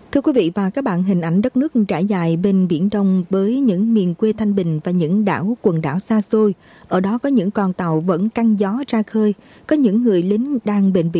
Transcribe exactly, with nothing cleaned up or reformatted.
Thưa quý vị và các bạn, hình ảnh đất nước trải dài bên Biển Đông với những miền quê thanh bình và những đảo quần đảo xa xôi. Ở đó có những con tàu vẫn căng gió ra khơi, có những người lính đang bền bỉ